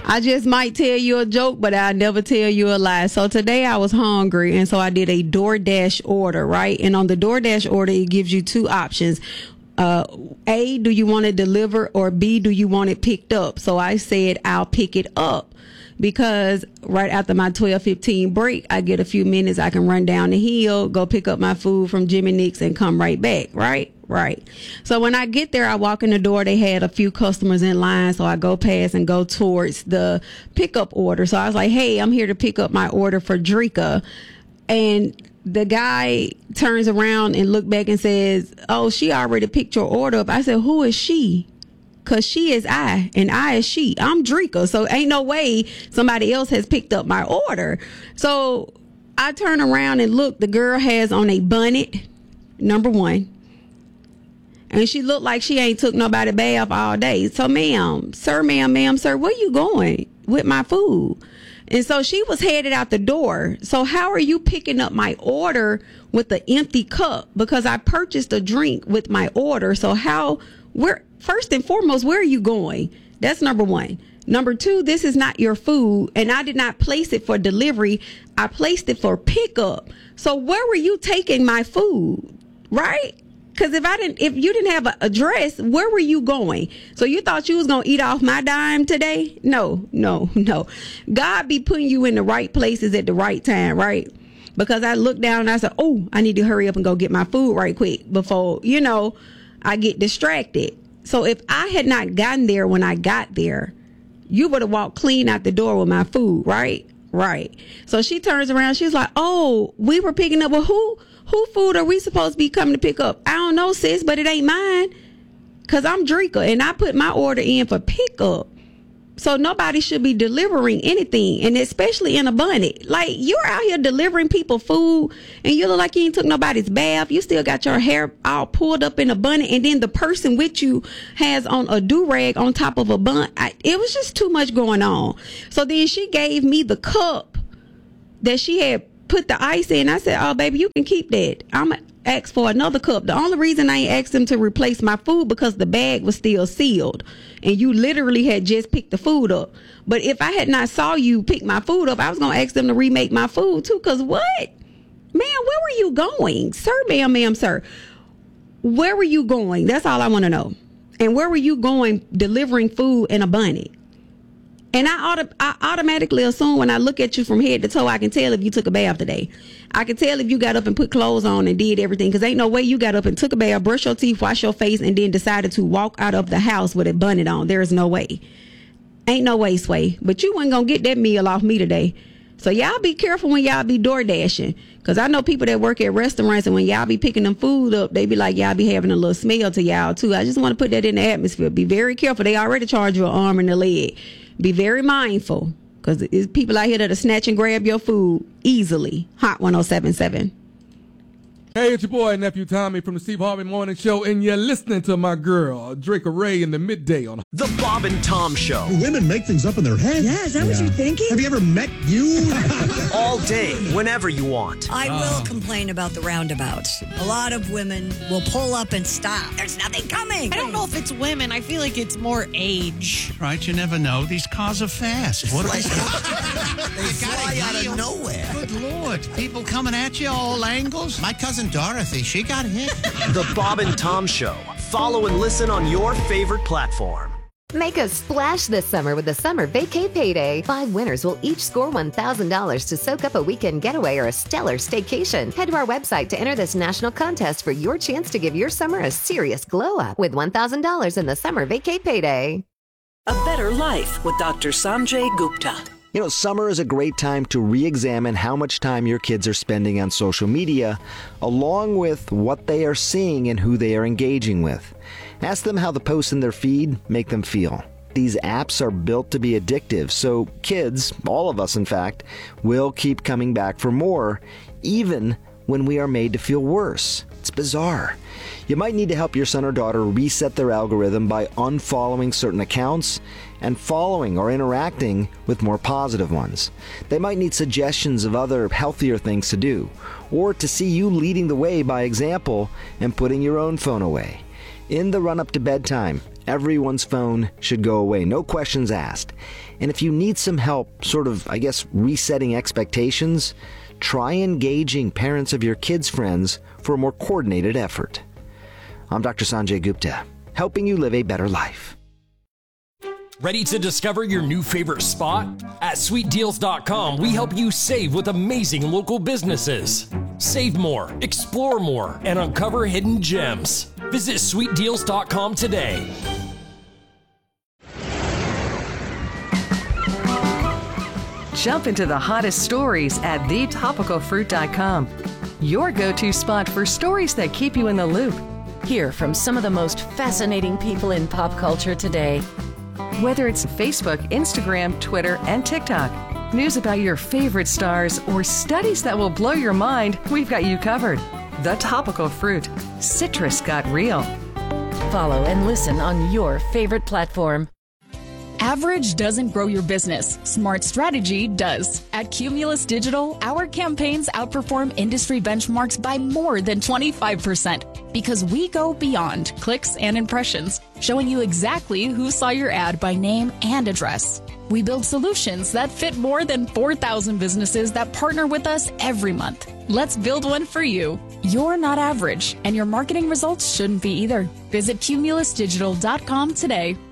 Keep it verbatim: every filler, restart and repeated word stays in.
I just might tell you a joke, but I'll never tell you a lie. So today I was hungry, and so I did a DoorDash order, right? And on the DoorDash order, it gives you two options. Uh, A, do you want it delivered, or B, do you want it picked up? So I said, I'll pick it up, because right after my twelve fifteen break, I get a few minutes. I can run down the hill, go pick up my food from Jimmy Nick's, and come right back, right? Right. So when I get there, I walk in the door. They had a few customers in line. So I go past and go towards the pickup order. So I was like, hey, I'm here to pick up my order for Drika. And the guy turns around and look back and says, oh, she already picked your order up. I said, who is she? Because she is I, and I is she. I'm Drika. So ain't no way somebody else has picked up my order. So I turn around and look. The girl has on a bonnet, number one. And she looked like she ain't took nobody bath all day. So, ma'am, sir, ma'am, ma'am, sir, where you going with my food? And so she was headed out the door. So how are you picking up my order with an empty cup? Because I purchased a drink with my order. So how, where, first and foremost, where are you going? That's number one. Number two, this is not your food, and I did not place it for delivery. I placed it for pickup. So where were you taking my food, right? Because if I didn't, if you didn't have an address, where were you going? So you thought you was going to eat off my dime today? No, no, no. God be putting you in the right places at the right time, right? Because I looked down and I said, oh, I need to hurry up and go get my food right quick before, you know, I get distracted. So if I had not gotten there when I got there, you would have walked clean out the door with my food, right? Right. So she turns around. She's like, oh, we were picking up. Well, who? Who food are we supposed to be coming to pick up? I don't know, sis, but it ain't mine. Because I'm Drika, and I put my order in for pickup. So nobody should be delivering anything, and especially in a bonnet. Like, you're out here delivering people food, and you look like you ain't took nobody's bath. You still got your hair all pulled up in a bonnet, and then the person with you has on a do-rag on top of a bun. I, it was just too much going on. So then she gave me the cup that she had put the ice in. I said, oh, baby, you can keep that. I'm going to ask for another cup. The only reason I ain't asked them to replace my food because the bag was still sealed and you literally had just picked the food up. But if I had not saw you pick my food up, I was going to ask them to remake my food too. Because what? Man, where were you going? Sir, ma'am, ma'am, sir. Where were you going? That's all I want to know. And where were you going delivering food in a bunny? And I, auto, I automatically assume when I look at you from head to toe, I can tell if you took a bath today. I can tell if you got up and put clothes on and did everything. Because ain't no way you got up and took a bath, brushed your teeth, washed your face, and then decided to walk out of the house with a bonnet on. There is no way. Ain't no way, Sway. But you wasn't going to get that meal off me today. So y'all be careful when y'all be door dashing. Because I know people that work at restaurants, and when y'all be picking them food up, they be like, y'all be having a little smell to y'all too. I just want to put that in the atmosphere. Be very careful. They already charge you an arm and a leg. Be very mindful, because there's people out here that'll snatch and grab your food easily. Hot one oh seven point seven. Hey, it's your boy, Nephew Tommy from the Steve Harvey Morning Show, and you're listening to my girl, Drika Ray, in the midday on The Bob and Tom Show. Do women make things up in their head? Yeah, is that yeah. what you're thinking? Have you ever met you? All day, whenever you want. I will oh. complain about the roundabouts. A lot of women will pull up and stop. There's nothing coming. I don't know if it's women. I feel like it's more age. Right, you never know. These cars are fast. What they fly out of nowhere. Good Lord. People coming at you all angles. My cousin Dorothy, she got hit. The Bob and Tom Show. Follow and listen on your favorite platform. Make a splash this summer with the Summer Vacay Payday. Five winners will each score one thousand dollars to soak up a weekend getaway or a stellar staycation. Head to our website to enter this national contest for your chance to give your summer a serious glow up with one thousand dollars in the Summer Vacay Payday. A better life with Doctor Sanjay Gupta. You know, summer is a great time to re-examine how much time your kids are spending on social media, along with what they are seeing and who they are engaging with. Ask them how the posts in their feed make them feel. These apps are built to be addictive, so kids, all of us in fact, will keep coming back for more, even when we are made to feel worse. It's bizarre. You might need to help your son or daughter reset their algorithm by unfollowing certain accounts and following or interacting with more positive ones. They might need suggestions of other healthier things to do, or to see you leading the way by example and putting your own phone away. In the run-up to bedtime, everyone's phone should go away, no questions asked. And if you need some help, sort of, I guess, resetting expectations, try engaging parents of your kids' friends for a more coordinated effort. I'm Doctor Sanjay Gupta, helping you live a better life. Ready to discover your new favorite spot? At sweet deals dot com, we help you save with amazing local businesses. Save more, explore more, and uncover hidden gems. Visit sweet deals dot com today. Jump into the hottest stories at the topical fruit dot com. Your go-to spot for stories that keep you in the loop. Hear from some of the most fascinating people in pop culture today. Whether it's Facebook, Instagram, Twitter, and TikTok, news about your favorite stars, or studies that will blow your mind, we've got you covered. The Topical Fruit. Citrus got real. Follow and listen on your favorite platform. Average doesn't grow your business. Smart strategy does. At Cumulus Digital, our campaigns outperform industry benchmarks by more than twenty-five percent because we go beyond clicks and impressions, showing you exactly who saw your ad by name and address. We build solutions that fit more than four thousand businesses that partner with us every month. Let's build one for you. You're not average, and your marketing results shouldn't be either. Visit cumulus digital dot com today.